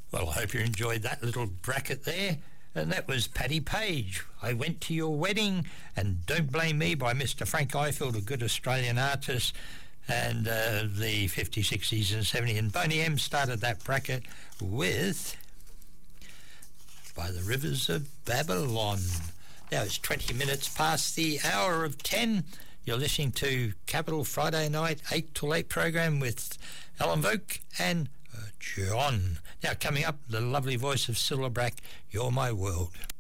Well, I hope you enjoyed that little bracket there. And that was Paddy Page. I Went to Your Wedding, and Don't Blame Me by Mr. Frank Ifield, a good Australian artist, and the 50s, 60s and 70s. And Boney M started that bracket with By the Rivers of Babylon. Now it's 20 minutes past the hour of 10. You're listening to Capital Friday Night 8 till 8 program with Alan Voke and John. Now coming up, the lovely voice of Cilla Black, You're My World.